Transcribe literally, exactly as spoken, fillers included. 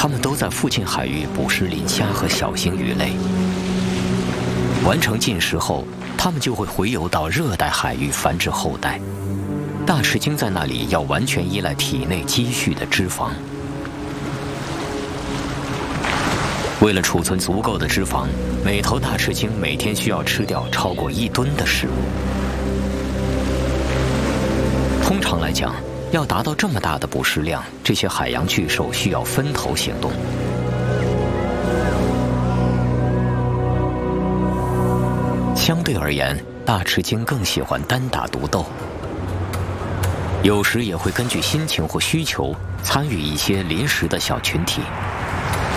它们都在附近海域捕食磷虾和小型鱼类。完成进食后，它们就会回游到热带海域繁殖后代。大翅鲸在那里要完全依赖体内积蓄的脂肪。为了储存足够的脂肪，每头大翅鲸每天需要吃掉超过一吨的食物。通常来讲，要达到这么大的捕食量，这些海洋巨兽需要分头行动。相对而言，大翅鲸更喜欢单打独斗，有时也会根据心情或需求参与一些临时的小群体。